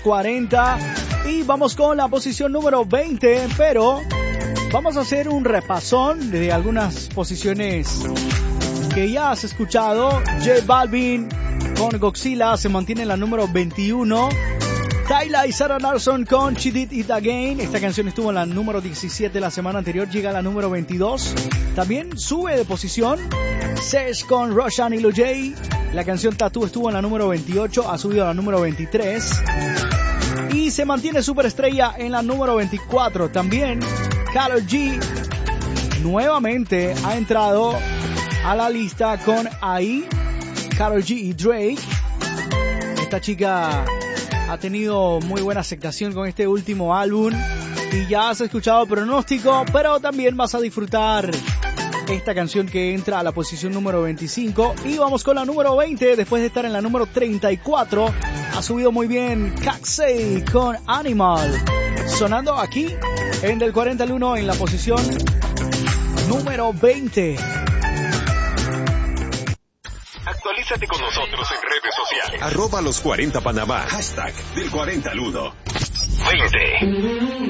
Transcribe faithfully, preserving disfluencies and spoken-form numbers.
cuarenta y vamos con la posición número veinte, pero vamos a hacer un repasón de algunas posiciones que ya has escuchado. J Balvin con Godzilla se mantiene en la número veintiuno. Tyla y Sarah Larsson con She Did It Again. Esta canción estuvo en la número diecisiete la semana anterior, llega a la número veintidós. También sube de posición Sesh con Roshan y Lil J. La canción Tattoo estuvo en la número veintiocho, ha subido a la número veintitrés. Y se mantiene superestrella en la número veinticuatro. También Karol G nuevamente ha entrado a la lista con ahí Karol G y Drake. Esta chica ha tenido muy buena aceptación con este último álbum y ya has escuchado Pronóstico, pero también vas a disfrutar esta canción que entra a la posición número veinticinco. Y vamos con la número veinte, después de estar en la número treinta y cuatro, ha subido muy bien Kaxey con Animal, sonando aquí en Del cuarenta al uno en la posición número veinte. Actualízate con nosotros en redes sociales. Arroba los cuarenta Panamá. Hashtag Del cuarenta al uno. veinte.